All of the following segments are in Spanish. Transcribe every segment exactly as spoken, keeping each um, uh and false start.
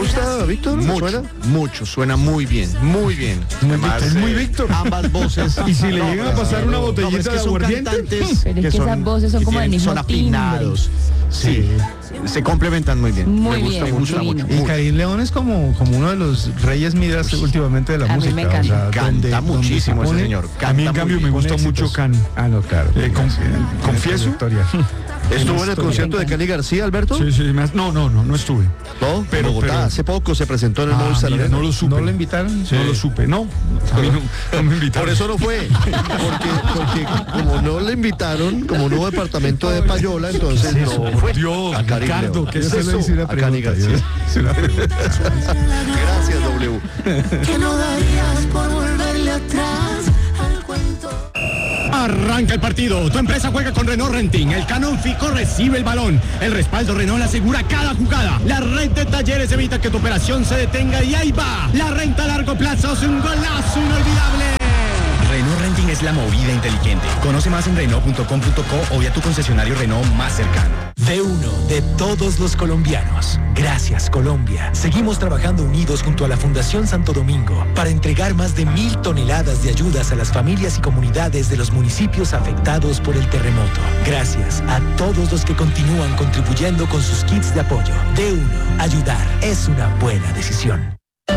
gusta, Víctor? Mucho, ¿Suena? mucho, suena muy bien, muy bien. Muy Además, Víctor, es muy eh, Víctor. Ambas voces. Y si le No, llegan a pero- pasar una no, botellita pero es que de son aguardiente. cantantes Pero es que esas voces son que como del tienen- mismo son afinados. Sí, se complementan muy bien. Muy me gusta, bien, me gusta divino. mucho. Y mucho. Karim León es como, como uno de los reyes Midas últimamente de la A mí música. me encanta. Canta muchísimo se ese pone- señor. A mí en Canta cambio muy me bien. gusta Pone mucho éxitos. Cani. Ah, no, claro. Eh, con- ¿confieso? ¿Estuvo en el concierto de Cani García, Alberto? Sí, sí, me has- no, no, no, no estuve. No, Pero- pero Bogotá, pero- hace poco se presentó en el Ah, Movistar mira, Arena. no lo supe. ¿No lo invitaron? No lo supe, no. A mí no, no me invitaron. Por eso no fue, porque, porque como no le invitaron, como no hubo departamento de Payola, entonces ¿Qué es eso? no Por fue. Dios, A Karim Ricardo, León. ¿qué es Yo solo eso? hice una A Cani pregunta, García. yo- hice una pregunta. Gracias, W. Que no darías por volverle atrás al cuento. Arranca el partido. Tu empresa juega con Renault Renting. El Canon Fico recibe el balón. El respaldo Renault asegura cada jugada. La red de talleres evita que tu operación se detenga y ahí va. La renta a largo plazo es un golazo inolvidable. Renault Renting es la movida inteligente. Conoce más en Renault punto com punto co o vía tu concesionario Renault más cercano. De uno, de todos los colombianos. Gracias, Colombia. Seguimos trabajando unidos junto a la Fundación Santo Domingo para entregar más de mil toneladas de ayudas a las familias y comunidades de los municipios afectados por el terremoto. Gracias a todos los que continúan contribuyendo con sus kits de apoyo. De uno, ayudar es una buena decisión.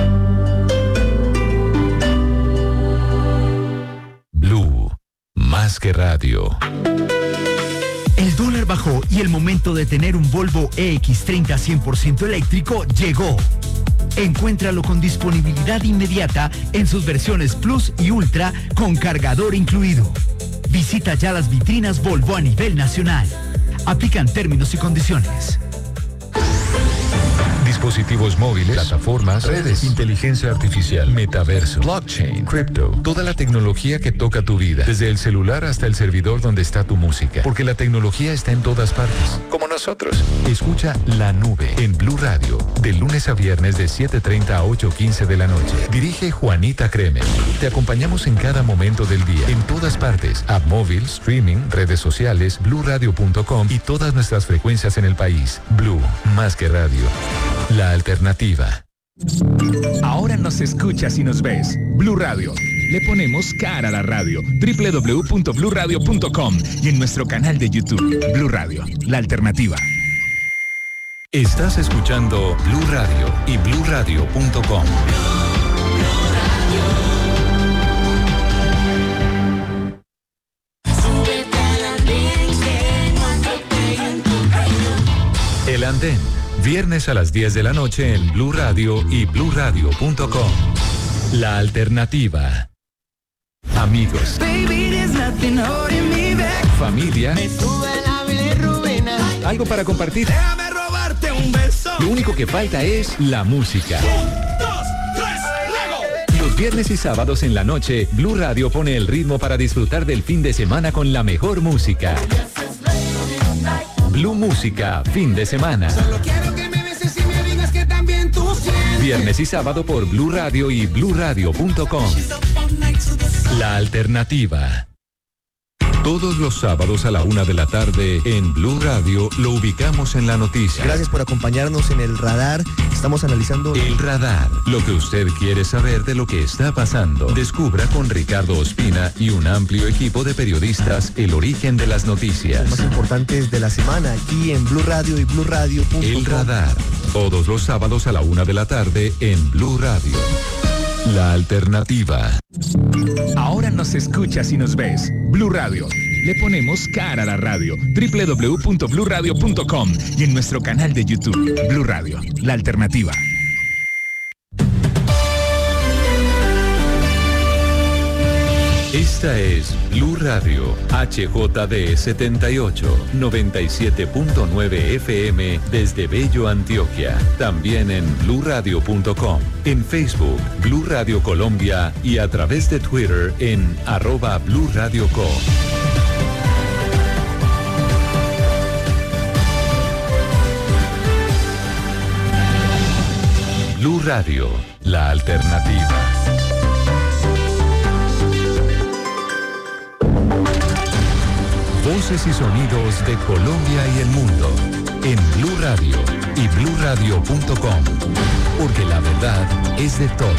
Blue, más que radio. El dólar bajó y el momento de tener un Volvo E X treinta cien por ciento eléctrico llegó. Encuéntralo con disponibilidad inmediata en sus versiones Plus y Ultra con cargador incluido. Visita ya las vitrinas Volvo a nivel nacional. Aplican términos y condiciones. Dispositivos móviles, plataformas, redes, inteligencia artificial, metaverso, blockchain, cripto, toda la tecnología que toca tu vida, desde el celular hasta el servidor donde está tu música, porque la tecnología está en todas partes, como nosotros. Escucha La Nube en Blue Radio, de lunes a viernes de siete treinta a ocho quince de la noche. Dirige Juanita Kremer. Te acompañamos en cada momento del día, en todas partes, app móvil, streaming, redes sociales, blue radio punto com y todas nuestras frecuencias en el país. Blue, más que radio. La alternativa. Ahora nos escuchas y nos ves. Blue Radio. Le ponemos cara a la radio. doble u doble u doble u punto blue radio punto com y en nuestro canal de YouTube. Blue Radio, la alternativa. Estás escuchando Blue Radio y blue radio punto com. El Andén, viernes a las diez de la noche en Blue Radio y blue radio punto com. La alternativa. Amigos, familia, algo para compartir. Déjame robarte un beso. Lo único que falta es la música. Dos, tres, luego. Los viernes y sábados en la noche, Blue Radio pone el ritmo para disfrutar del fin de semana con la mejor música. Blue Música, fin de semana. Solo quiero que me beses y me digas que también tú sientes. Viernes y sábado por Blue Radio y blue radio punto com. La alternativa. Todos los sábados a la una de la tarde en Blue Radio lo ubicamos en la noticia. Gracias por acompañarnos en El Radar. Estamos analizando... El Radar. Lo que usted quiere saber de lo que está pasando. Descubra con Ricardo Ospina y un amplio equipo de periodistas el origen de las noticias. Los más importantes de la semana aquí en Blue Radio y blue radio punto com. El Radar. Todos los sábados a la una de la tarde en Blue Radio. La alternativa. Ahora nos escuchas y nos ves. Blue Radio. Le ponemos cara a la radio. doble u doble u doble u punto blue radio punto com y en nuestro canal de YouTube. Blue Radio, la alternativa. Esta es Blue Radio, H J D setenta y ocho, noventa y siete punto nueve F M desde Bello, Antioquia. También en blue radio punto com, en Facebook, Blue Radio Colombia y a través de Twitter en arroba Blue Radio Co. Blue Radio, la alternativa. Voces y sonidos de Colombia y el mundo en Blue Radio y blue radio radio punto com, porque la verdad es de todos.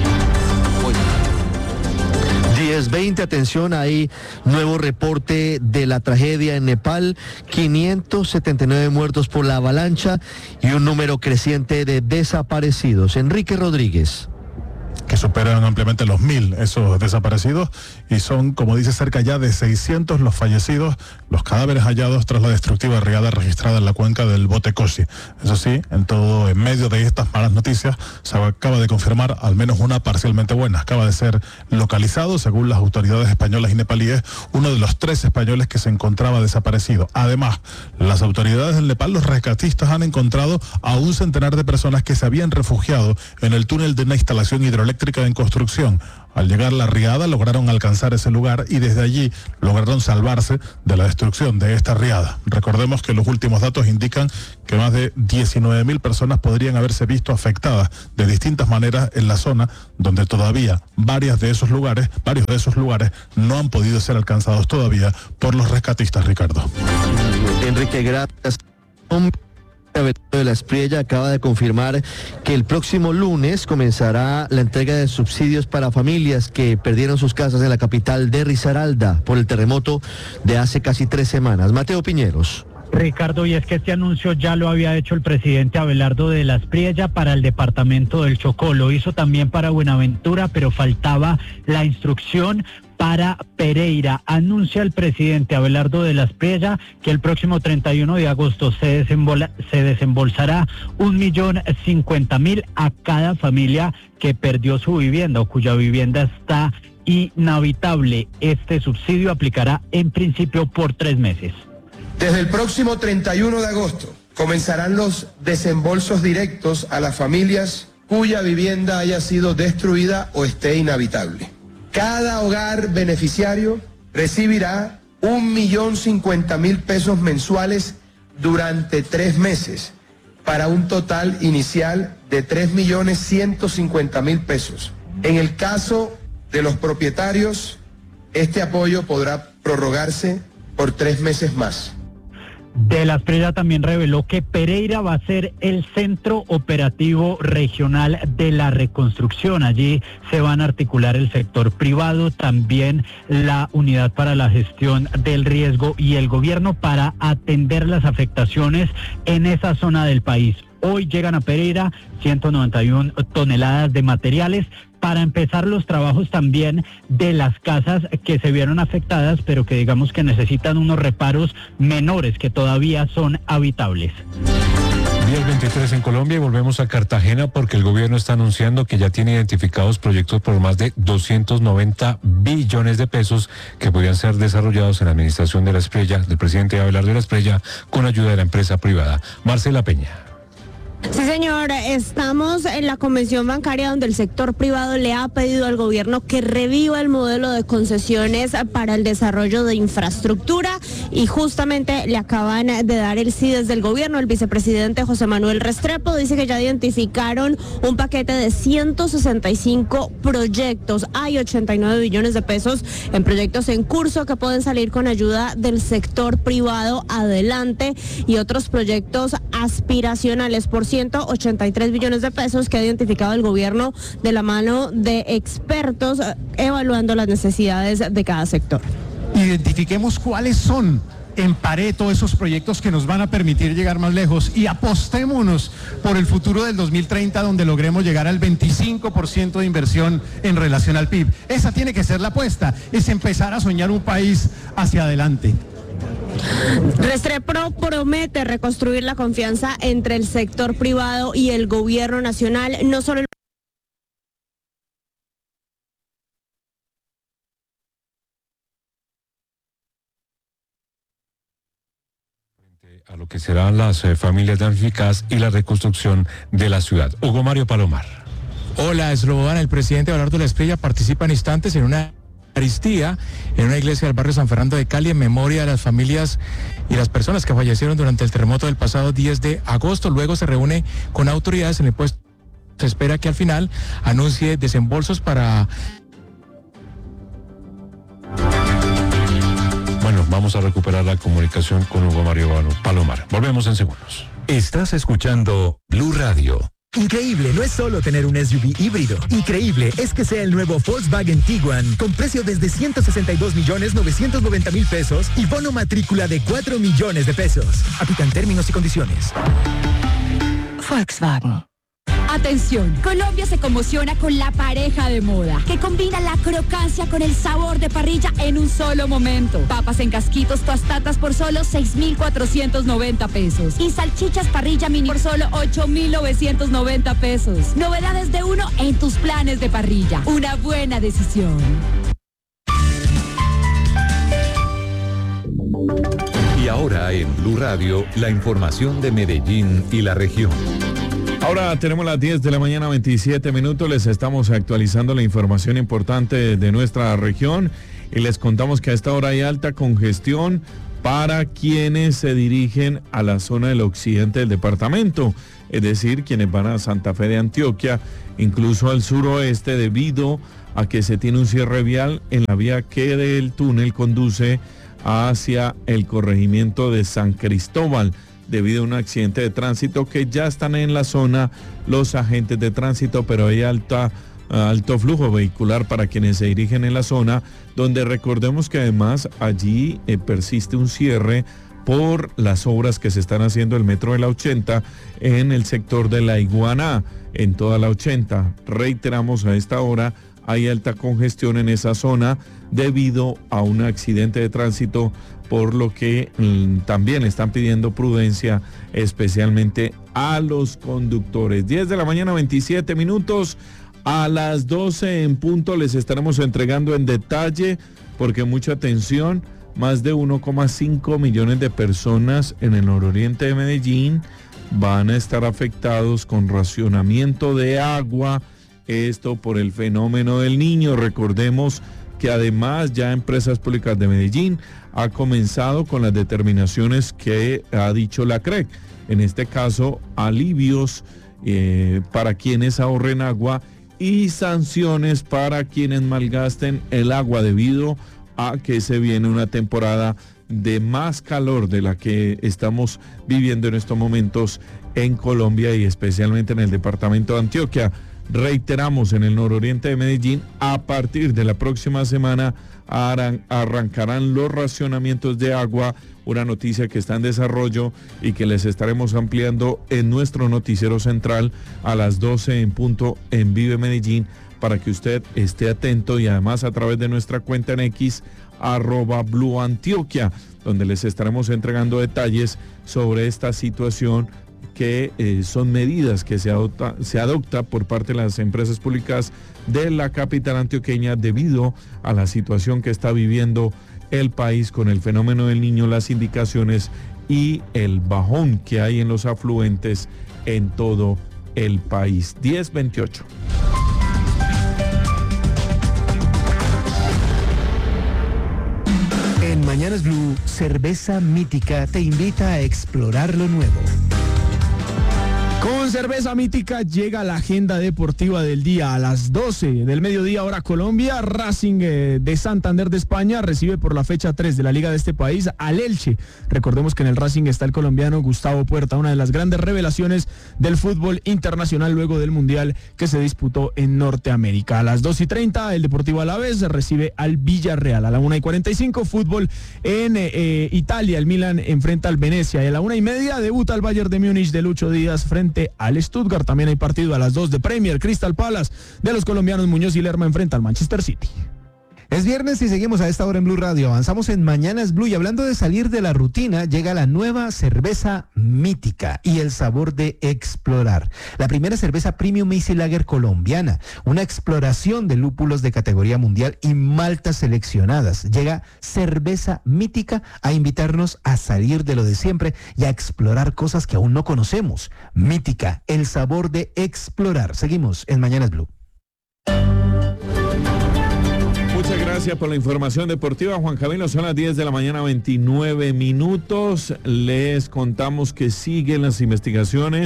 diez veinte, atención, hay nuevo reporte de la tragedia en Nepal, quinientos setenta y nueve muertos por la avalancha y un número creciente de desaparecidos. Enrique Rodríguez. Que superan ampliamente los mil esos desaparecidos y son, como dice, cerca ya de seiscientos los fallecidos, los cadáveres hallados tras la destructiva riada registrada en la cuenca del Botecoshi. Eso sí, en todo, en medio de estas malas noticias, se acaba de confirmar al menos una parcialmente buena. Acaba de ser localizado, según las autoridades españolas y nepalíes, uno de los tres españoles que se encontraba desaparecido. Además, las autoridades del Nepal, los rescatistas, han encontrado a un centenar de personas que se habían refugiado en el túnel de una instalación hidroeléctrica en construcción. Al llegar la riada lograron alcanzar ese lugar y desde allí lograron salvarse de la destrucción de esta riada. Recordemos que los últimos datos indican que más de diecinueve mil personas podrían haberse visto afectadas de distintas maneras en la zona, donde todavía varias de esos lugares, varios de esos lugares no han podido ser alcanzados todavía por los rescatistas, Ricardo. Enrique, gracias. De la Espriella acaba de confirmar que el próximo lunes comenzará la entrega de subsidios para familias que perdieron sus casas en la capital de Risaralda por el terremoto de hace casi tres semanas. Mateo Piñeros. Ricardo, y es que este anuncio ya lo había hecho el presidente Abelardo de la Espriella para el departamento del Chocó, lo hizo también para Buenaventura, pero faltaba la instrucción para Pereira. Anuncia el presidente Abelardo de la Espriella que el próximo treinta y uno de agosto se, desembola, se desembolsará un millón cincuenta mil a cada familia que perdió su vivienda o cuya vivienda está inhabitable. Este subsidio aplicará en principio por tres meses. Desde el próximo treinta y uno de agosto comenzarán los desembolsos directos a las familias cuya vivienda haya sido destruida o esté inhabitable. Cada hogar beneficiario recibirá un millón cincuenta mil pesos mensuales durante tres meses, para un total inicial de tres millones ciento cincuenta mil pesos. En el caso de los propietarios, este apoyo podrá prorrogarse por tres meses más. De la Espriella también reveló que Pereira va a ser el centro operativo regional de la reconstrucción. Allí se van a articular el sector privado, también la unidad para la gestión del riesgo y el gobierno para atender las afectaciones en esa zona del país. Hoy llegan a Pereira ciento noventa y una toneladas de materiales para empezar los trabajos también de las casas que se vieron afectadas, pero que digamos que necesitan unos reparos menores que todavía son habitables. diez veintitrés en Colombia y volvemos a Cartagena porque el gobierno está anunciando que ya tiene identificados proyectos por más de doscientos noventa billones de pesos que podrían ser desarrollados en la administración de la Espriella, del presidente Abelardo de la Espriella, con ayuda de la empresa privada. Marcela Peña. Sí, señor, estamos en la convención bancaria donde el sector privado le ha pedido al gobierno que reviva el modelo de concesiones para el desarrollo de infraestructura y justamente le acaban de dar el sí desde el gobierno. El vicepresidente José Manuel Restrepo dice que ya identificaron un paquete de ciento sesenta y cinco proyectos. Hay ochenta y nueve billones de pesos en proyectos en curso que pueden salir con ayuda del sector privado adelante y otros proyectos aspiracionales por ciento ochenta y tres billones de pesos que ha identificado el gobierno de la mano de expertos evaluando las necesidades de cada sector. Identifiquemos cuáles son en Pareto esos proyectos que nos van a permitir llegar más lejos y apostémonos por el futuro del dos mil treinta donde logremos llegar al veinticinco por ciento de inversión en relación al P I B. Esa tiene que ser la apuesta, es empezar a soñar un país hacia adelante. Restrepo promete reconstruir la confianza entre el sector privado y el gobierno nacional, no solo el a lo que serán las eh, familias damnificadas y la reconstrucción de la ciudad. Hugo Mario Palomar. Hola, Slobodan. El presidente Abelardo de la Espriella participa en instantes en una Eucaristía en una iglesia del barrio San Fernando de Cali en memoria de las familias y las personas que fallecieron durante el terremoto del pasado diez de agosto. Luego se reúne con autoridades en el puesto. Se espera que al final anuncie desembolsos para... Bueno, vamos a recuperar la comunicación con Hugo Mario Palomar. Volvemos en segundos. Estás escuchando Blue Radio. Increíble no es solo tener un S U V híbrido. Increíble es que sea el nuevo Volkswagen Tiguan con precio desde ciento sesenta y dos millones novecientos noventa mil pesos y bono matrícula de cuatro millones de pesos. Aplican términos y condiciones. Volkswagen. Atención, Colombia se conmociona con la pareja de moda, que combina la crocancia con el sabor de parrilla en un solo momento. Papas en casquitos tostadas por solo seis mil cuatrocientos noventa pesos. Y salchichas parrilla mini por solo ocho mil novecientos noventa pesos. Novedades de uno en tus planes de parrilla. Una buena decisión. Y ahora en Blue Radio, la información de Medellín y la región. Ahora tenemos las diez de la mañana, veintisiete minutos, les estamos actualizando la información importante de nuestra región y les contamos que a esta hora hay alta congestión para quienes se dirigen a la zona del occidente del departamento, es decir, quienes van a Santa Fe de Antioquia, incluso al suroeste, debido a que se tiene un cierre vial en la vía que del túnel conduce hacia el corregimiento de San Cristóbal, debido a un accidente de tránsito que ya están en la zona los agentes de tránsito, pero hay alta, alto flujo vehicular para quienes se dirigen en la zona, donde recordemos que además allí eh, persiste un cierre por las obras que se están haciendo el metro de la ochenta en el sector de la Iguaná, en toda la ochenta. Reiteramos, a esta hora hay alta congestión en esa zona debido a un accidente de tránsito, por lo que mmm, también están pidiendo prudencia, especialmente a los conductores. diez de la mañana, veintisiete minutos. A las doce en punto les estaremos entregando en detalle, porque mucha atención, más de uno coma cinco millones de personas en el nororiente de Medellín van a estar afectados con racionamiento de agua, esto por el fenómeno del Niño. Recordemos que además ya Empresas Públicas de Medellín ha comenzado con las determinaciones que ha dicho la C R E C, en este caso alivios eh, para quienes ahorren agua y sanciones para quienes malgasten el agua, debido a que se viene una temporada de más calor de la que estamos viviendo en estos momentos en Colombia y especialmente en el departamento de Antioquia. Reiteramos, en el nororiente de Medellín, a partir de la próxima semana harán, arrancarán los racionamientos de agua, una noticia que está en desarrollo y que les estaremos ampliando en nuestro noticiero central a las doce en punto en Vive Medellín, para que usted esté atento, y además a través de nuestra cuenta en X, arroba Blue Antioquia, donde les estaremos entregando detalles sobre esta situación, que eh, son medidas que se adopta, se adopta por parte de las empresas públicas de la capital antioqueña debido a la situación que está viviendo el país con el fenómeno del Niño, las indicaciones y el bajón que hay en los afluentes en todo el país. diez veintiocho. En Mañanas Blue, Cerveza Mítica te invita a explorar lo nuevo. Con Cerveza Mítica llega la agenda deportiva del día. A las doce del mediodía hora Colombia, Racing eh, de Santander de España recibe por la fecha tres de la liga de este país al Elche. Recordemos que en el Racing está el colombiano Gustavo Puerta, una de las grandes revelaciones del fútbol internacional luego del Mundial que se disputó en Norteamérica. A las dos y treinta el Deportivo Alavés recibe al Villarreal. A la una y cuarenta y cinco fútbol en eh, Italia, el Milan enfrenta al Venecia. Y a la una y media debuta el Bayern de Múnich de Lucho Díaz frente al Stuttgart. También hay partido a las dos de Premier. Crystal Palace de los colombianos Muñoz y Lerma enfrenta al Manchester City. Es viernes y seguimos a esta hora en Blue Radio. Avanzamos en Mañanas Blue y hablando de salir de la rutina, llega la nueva cerveza Mítica y el sabor de explorar. La primera cerveza premium Easy Lager colombiana, una exploración de lúpulos de categoría mundial y maltas seleccionadas. Llega Cerveza Mítica a invitarnos a salir de lo de siempre y a explorar cosas que aún no conocemos. Mítica, el sabor de explorar. Seguimos en Mañanas Blue. Muchas gracias por la información deportiva, Juan Camilo. Son las diez de la mañana, veintinueve minutos. Les contamos que siguen las investigaciones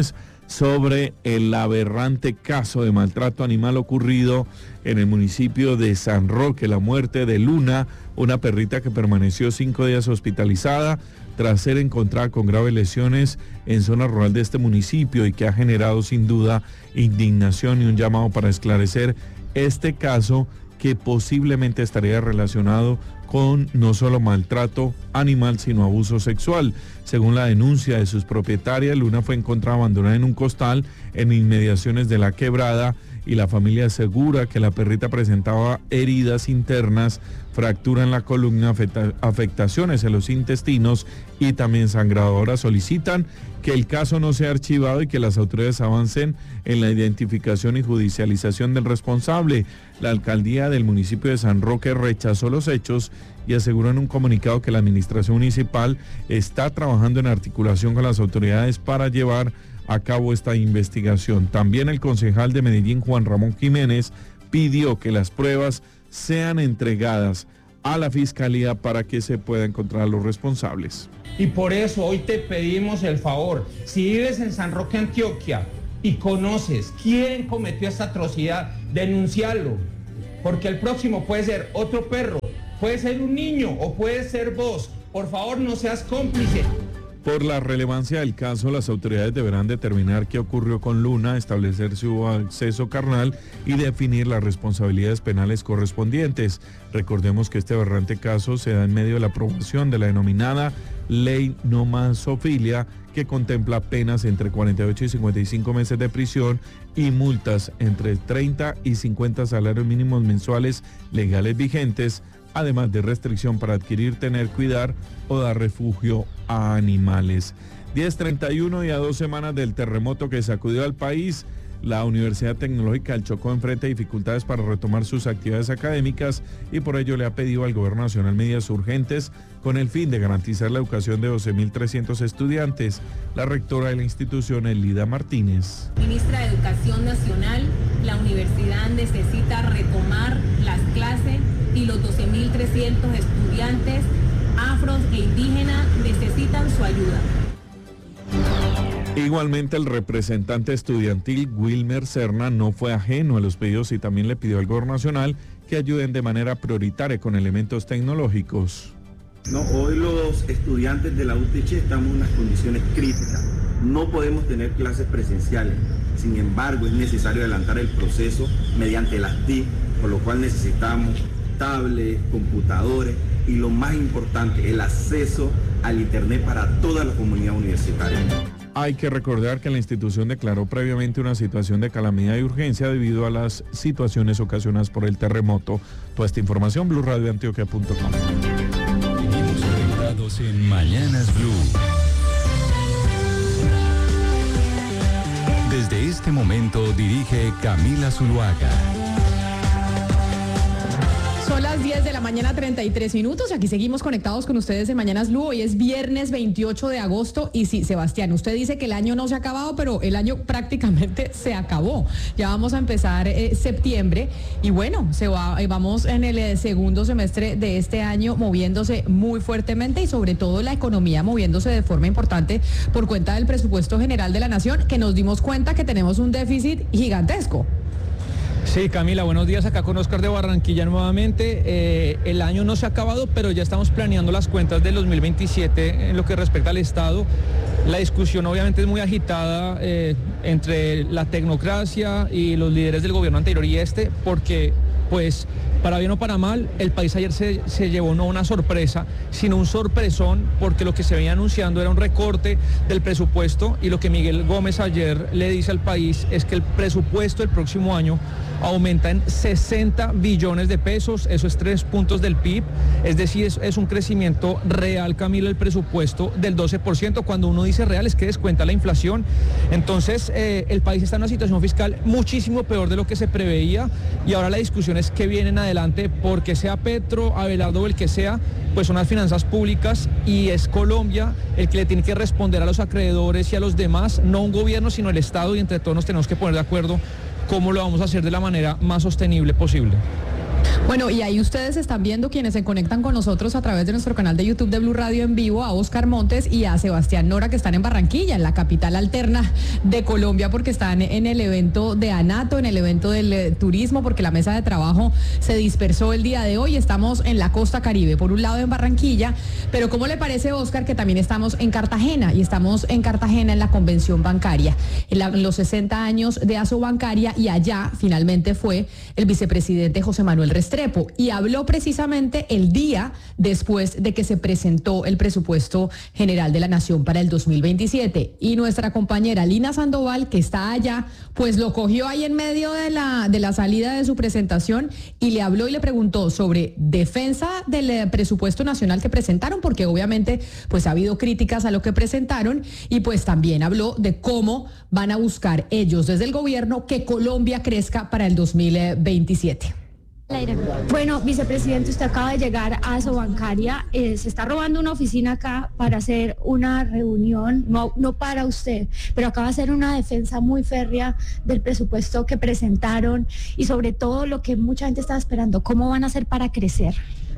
sobre el aberrante caso de maltrato animal ocurrido en el municipio de San Roque, la muerte de Luna, una perrita que permaneció cinco días hospitalizada tras ser encontrada con graves lesiones en zona rural de este municipio y que ha generado sin duda indignación y un llamado para esclarecer este caso que posiblemente estaría relacionado con no solo maltrato animal, sino abuso sexual. Según la denuncia de sus propietarias, Luna fue encontrada abandonada en un costal en inmediaciones de la quebrada y la familia asegura que la perrita presentaba heridas internas, fractura en la columna, afecta, afectaciones en los intestinos y también sangrado. Ahora solicitan que el caso no sea archivado y que las autoridades avancen en la identificación y judicialización del responsable. La alcaldía del municipio de San Roque rechazó los hechos y aseguró en un comunicado que la administración municipal está trabajando en articulación con las autoridades para llevar a cabo esta investigación. También el concejal de Medellín, Juan Ramón Jiménez, pidió que las pruebas sean entregadas a la fiscalía para que se pueda encontrar a los responsables. Y por eso hoy te pedimos el favor, si vives en San Roque, Antioquia, y conoces quién cometió esta atrocidad, denunciarlo, porque el próximo puede ser otro perro, puede ser un niño o puede ser vos. Por favor, no seas cómplice. Por la relevancia del caso, las autoridades deberán determinar qué ocurrió con Luna, establecer su acceso carnal y definir las responsabilidades penales correspondientes. Recordemos que este aberrante caso se da en medio de la aprobación de la denominada Ley No Más Zoofilia, que contempla penas entre cuarenta y ocho y cincuenta y cinco meses de prisión y multas entre treinta y cincuenta salarios mínimos mensuales legales vigentes, además de restricción para adquirir, tener, cuidar o dar refugio a animales. diez treinta y uno y a dos semanas del terremoto que sacudió al país, la Universidad Tecnológica del Chocó enfrenta dificultades para retomar sus actividades académicas y por ello le ha pedido al Gobierno Nacional medidas urgentes con el fin de garantizar la educación de doce mil trescientos estudiantes. La rectora de la institución, Elida Martínez. Ministra de Educación Nacional, la universidad necesita retomar las clases y los doce mil trescientos estudiantes afros e indígenas necesitan su ayuda. Igualmente, el representante estudiantil Wilmer Serna no fue ajeno a los pedidos y también le pidió al Gobierno Nacional que ayuden de manera prioritaria con elementos tecnológicos. No, hoy los estudiantes de la U T H estamos en unas condiciones críticas. No podemos tener clases presenciales. Sin embargo, es necesario adelantar el proceso mediante las T I C, por lo cual necesitamos tablets, computadores y lo más importante, el acceso al Internet para toda la comunidad universitaria. Hay que recordar que la institución declaró previamente una situación de calamidad y urgencia debido a las situaciones ocasionadas por el terremoto. Toda esta información, blue radio antioquia punto com. Seguimos conectados en Mañanas Blue. Desde este momento dirige Camila Zuluaga. Son las diez de la mañana, treinta y tres minutos. Aquí seguimos conectados con ustedes en Mañanas Blue. Hoy es viernes veintiocho de agosto. Y sí, Sebastián, usted dice que el año no se ha acabado, pero el año prácticamente se acabó. Ya vamos a empezar eh, septiembre. Y bueno, se va, eh, vamos en el eh, segundo semestre de este año moviéndose muy fuertemente y sobre todo la economía moviéndose de forma importante por cuenta del presupuesto general de la Nación, que nos dimos cuenta que tenemos un déficit gigantesco. Sí, Camila, buenos días, acá con Oscar de Barranquilla nuevamente. Eh, el año no se ha acabado, pero ya estamos planeando las cuentas del dos mil veintisiete en lo que respecta al Estado. La discusión obviamente es muy agitada eh, entre la tecnocracia y los líderes del gobierno anterior y este, porque pues para bien o para mal, el país ayer se, se llevó no una sorpresa, sino un sorpresón, porque lo que se venía anunciando era un recorte del presupuesto y lo que Miguel Gómez ayer le dice al país es que el presupuesto del próximo año aumenta en sesenta billones de pesos, eso es tres puntos del P I B, es decir, es, es un crecimiento real, Camila, el presupuesto del doce por ciento, cuando uno dice real es que descuenta la inflación. Entonces eh, el país está en una situación fiscal muchísimo peor de lo que se preveía y ahora la discusión es que vienen adelante, porque sea Petro, Abelardo o el que sea, pues son las finanzas públicas y es Colombia el que le tiene que responder a los acreedores y a los demás, no un gobierno sino el Estado, y entre todos nos tenemos que poner de acuerdo cómo lo vamos a hacer de la manera más sostenible posible. Bueno, y ahí ustedes están viendo, quienes se conectan con nosotros a través de nuestro canal de YouTube de Blue Radio en vivo, a Oscar Montes y a Sebastián Nora, que están en Barranquilla, en la capital alterna de Colombia, porque están en el evento de ANATO, en el evento del eh, turismo, porque la mesa de trabajo se dispersó el día de hoy. Estamos en la costa Caribe, por un lado en Barranquilla, pero ¿cómo le parece, Oscar, que también estamos en Cartagena? Y estamos en Cartagena en la convención bancaria, en, la, en los sesenta años de Asobancaria, y allá finalmente fue el vicepresidente José Manuel Restrepo, y habló precisamente el día después de que se presentó el presupuesto general de la Nación para el dos mil veintisiete. Y nuestra compañera Lina Sandoval, que está allá, pues lo cogió ahí en medio de la, de la salida de su presentación y le habló y le preguntó sobre defensa del presupuesto nacional que presentaron, porque obviamente pues ha habido críticas a lo que presentaron, y pues también habló de cómo van a buscar ellos desde el gobierno que Colombia crezca para el dos mil veintisiete. Bueno, vicepresidente, usted acaba de llegar a Asobancaria, eh, se está robando una oficina acá para hacer una reunión, no, no para usted, pero acaba de hacer una defensa muy férrea del presupuesto que presentaron y sobre todo lo que mucha gente estaba esperando, ¿cómo van a hacer para crecer?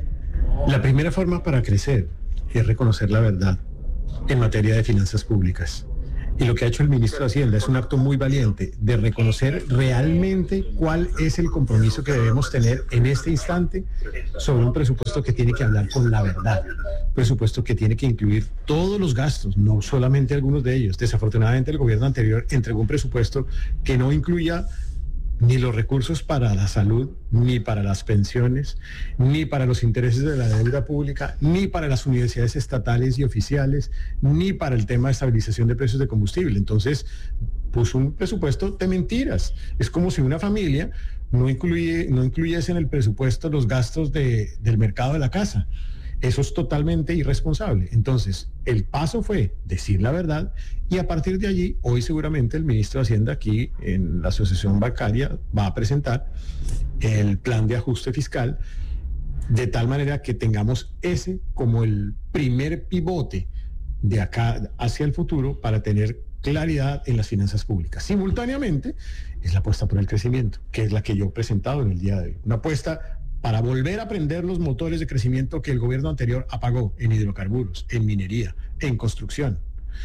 La primera forma para crecer es reconocer la verdad en materia de finanzas públicas. Y lo que ha hecho el ministro de Hacienda es un acto muy valiente de reconocer realmente cuál es el compromiso que debemos tener en este instante sobre un presupuesto que tiene que hablar con la verdad, un presupuesto que tiene que incluir todos los gastos, no solamente algunos de ellos. Desafortunadamente el gobierno anterior entregó un presupuesto que no incluía ni los recursos para la salud, ni para las pensiones, ni para los intereses de la deuda pública, ni para las universidades estatales y oficiales, ni para el tema de estabilización de precios de combustible. Entonces, puso un presupuesto de mentiras. Es como si una familia no, incluye, no incluyese en el presupuesto los gastos de, del mercado de la casa. Eso es totalmente irresponsable. Entonces, el paso fue decir la verdad y a partir de allí, hoy seguramente el ministro de Hacienda aquí en la Asociación Bancaria va a presentar el plan de ajuste fiscal de tal manera que tengamos ese como el primer pivote de acá hacia el futuro para tener claridad en las finanzas públicas. Simultáneamente, es la apuesta por el crecimiento, que es la que yo he presentado en el día de hoy. Una apuesta para volver a prender los motores de crecimiento que el gobierno anterior apagó en hidrocarburos, en minería, en construcción,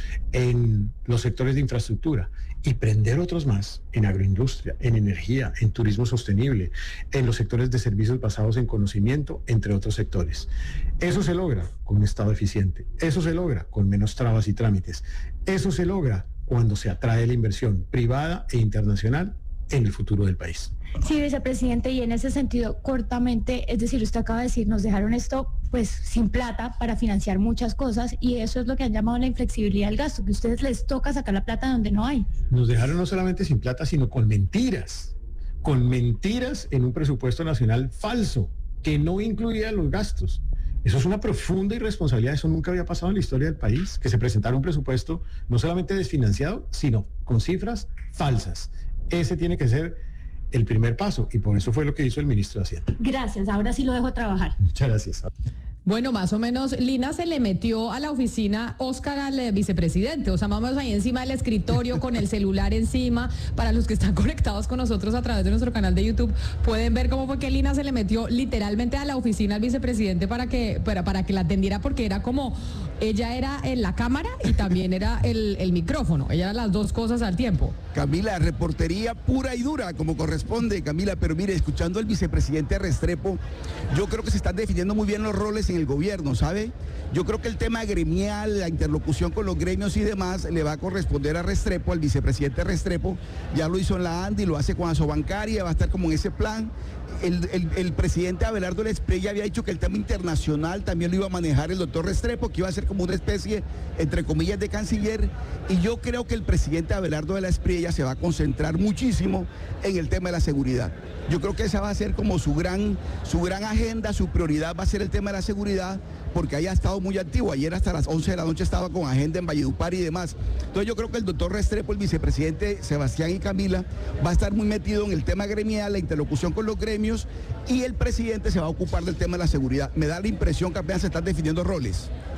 en los sectores de infraestructura, y prender otros más en agroindustria, en energía, en turismo sostenible, en los sectores de servicios basados en conocimiento, entre otros sectores. Eso se logra con un Estado eficiente, eso se logra con menos trabas y trámites, eso se logra cuando se atrae la inversión privada e internacional en el futuro del país. Sí, vicepresidente, y en ese sentido, cortamente, es decir, usted acaba de decir, nos dejaron esto pues sin plata para financiar muchas cosas, y eso es lo que han llamado la inflexibilidad del gasto, que a ustedes les toca sacar la plata donde no hay. Nos dejaron no solamente sin plata, sino con mentiras, con mentiras en un presupuesto nacional falso, que no incluía los gastos. Eso es una profunda irresponsabilidad, eso nunca había pasado en la historia del país, que se presentara un presupuesto no solamente desfinanciado, sino con cifras falsas. Ese tiene que ser el primer paso y por eso fue lo que hizo el ministro de Hacienda. Gracias, ahora sí lo dejo trabajar. Muchas gracias. Bueno, más o menos, Lina, se le metió a la oficina Oscar al eh, vicepresidente, o sea, vamos ahí encima del escritorio con el celular encima. Para los que están conectados con nosotros a través de nuestro canal de YouTube, pueden ver cómo fue que Lina se le metió literalmente a la oficina al vicepresidente para que, para, para que la atendiera, porque era como, ella era en la cámara y también era el, el micrófono, ella era las dos cosas al tiempo. Camila, reportería pura y dura, como corresponde, Camila, pero mire, escuchando al vicepresidente Restrepo, yo creo que se están definiendo muy bien los roles en el gobierno, ¿sabe? Yo creo que el tema gremial, la interlocución con los gremios y demás, le va a corresponder a Restrepo, al vicepresidente Restrepo, ya lo hizo en la ANDI, lo hace con Asobancaria, va a estar como en ese plan. El, el, el presidente Abelardo Espriella había dicho que el tema internacional también lo iba a manejar el doctor Restrepo, que iba a ser como una especie, entre comillas, de canciller, y yo creo que el presidente Abelardo de la Espriella se va a concentrar muchísimo en el tema de la seguridad. Yo creo que esa va a ser como su gran, su gran agenda, su prioridad va a ser el tema de la seguridad, porque haya estado muy activo. Ayer hasta las once de la noche estaba con agenda en Valledupar y demás. Entonces yo creo que el doctor Restrepo, el vicepresidente Sebastián y Camila, va a estar muy metido en el tema gremial, la interlocución con los gremios, y el presidente se va a ocupar del tema de la seguridad. Me da la impresión que apenas se están definiendo roles.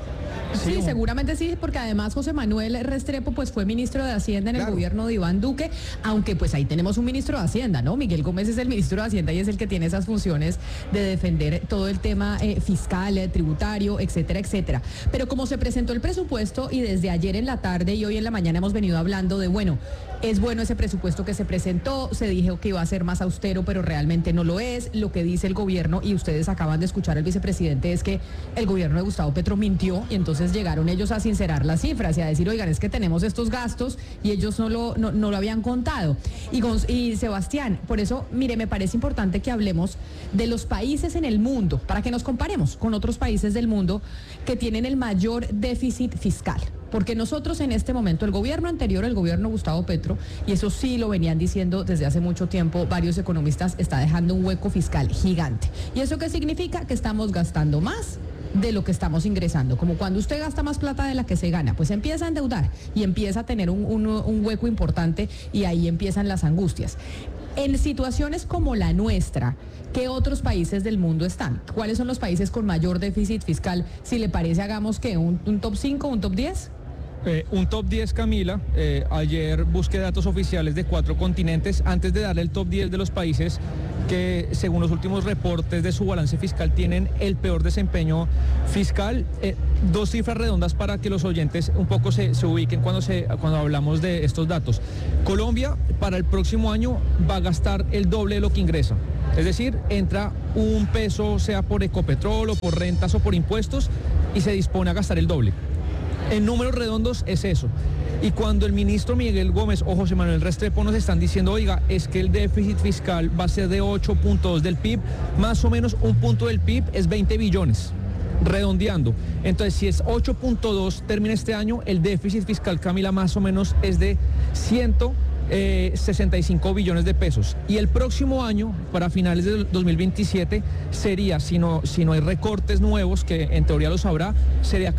Sí, Sí, seguramente sí, porque además José Manuel Restrepo pues fue ministro de Hacienda en Claro. el gobierno de Iván Duque, aunque pues ahí tenemos un ministro de Hacienda, ¿no? Miguel Gómez es el ministro de Hacienda y es el que tiene esas funciones de defender todo el tema eh, fiscal, eh, tributario, etcétera, etcétera. Pero como se presentó el presupuesto y desde ayer en la tarde y hoy en la mañana hemos venido hablando de, bueno, es bueno ese presupuesto que se presentó, se dijo que iba a ser más austero, pero realmente no lo es. Lo que dice el gobierno, y ustedes acaban de escuchar al vicepresidente, es que el gobierno de Gustavo Petro mintió y entonces llegaron ellos a sincerar las cifras y a decir, oigan, es que tenemos estos gastos y ellos no lo, no, no lo habían contado. Y, Gonz- y Sebastián, por eso, mire, me parece importante que hablemos de los países en el mundo, para que nos comparemos con otros países del mundo que tienen el mayor déficit fiscal. Porque nosotros en este momento, el gobierno anterior, el gobierno Gustavo Petro, y eso sí lo venían diciendo desde hace mucho tiempo varios economistas, está dejando un hueco fiscal gigante. ¿Y eso qué significa? Que estamos gastando más de lo que estamos ingresando. Como cuando usted gasta más plata de la que se gana, pues empieza a endeudar y empieza a tener un, un, un hueco importante y ahí empiezan las angustias. En situaciones como la nuestra, ¿qué otros países del mundo están? ¿Cuáles son los países con mayor déficit fiscal? Si le parece, hagamos que un, un top cinco, un top diez. Eh, un top diez, Camila. Eh, ayer busqué datos oficiales de cuatro continentes antes de darle el top diez de los países que, según los últimos reportes de su balance fiscal, tienen el peor desempeño fiscal. Eh, dos cifras redondas para que los oyentes un poco se, se ubiquen cuando, se, cuando hablamos de estos datos. Colombia para el próximo año va a gastar el doble de lo que ingresa. Es decir, entra un peso, sea por Ecopetrol o por rentas o por impuestos, y se dispone a gastar el doble. En números redondos es eso. Y cuando el ministro Miguel Gómez o José Manuel Restrepo nos están diciendo, oiga, es que el déficit fiscal va a ser de ocho punto dos del P I B, más o menos un punto del P I B es veinte billones, redondeando. Entonces, si es ocho punto dos termina este año, el déficit fiscal, Camila, más o menos es de ciento sesenta y cinco billones de pesos. Y el próximo año, para finales del dos mil veintisiete, sería, si no, si no hay recortes nuevos, que en teoría los habrá, sería